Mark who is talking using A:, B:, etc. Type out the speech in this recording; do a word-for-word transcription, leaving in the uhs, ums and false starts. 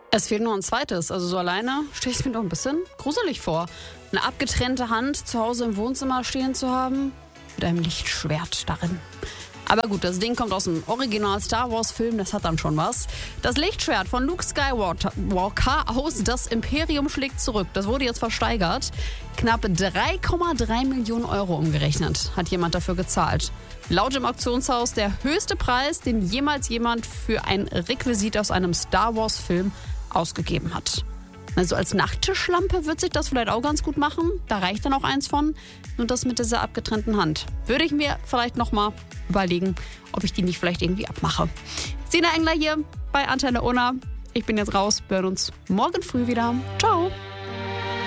A: Es fehlt nur ein zweites. Also so alleine stelle ich es mir doch ein bisschen gruselig vor. Eine abgetrennte Hand zu Hause im Wohnzimmer stehen zu haben, mit einem Lichtschwert darin. Aber gut, das Ding kommt aus dem Original Star Wars Film, das hat dann schon was. Das Lichtschwert von Luke Skywalker aus Das Imperium schlägt zurück. Das wurde jetzt versteigert. Knapp drei Komma drei Millionen Euro umgerechnet hat jemand dafür gezahlt. Laut dem Auktionshaus der höchste Preis, den jemals jemand für ein Requisit aus einem Star Wars Film ausgegeben hat. Also als Nachttischlampe wird sich das vielleicht auch ganz gut machen. Da reicht dann auch eins von. Nur das mit dieser abgetrennten Hand. Würde ich mir vielleicht nochmal überlegen, ob ich die nicht vielleicht irgendwie abmache. Sina Engler hier bei Antenne Unna. Ich bin jetzt raus. Wir hören uns morgen früh wieder. Ciao.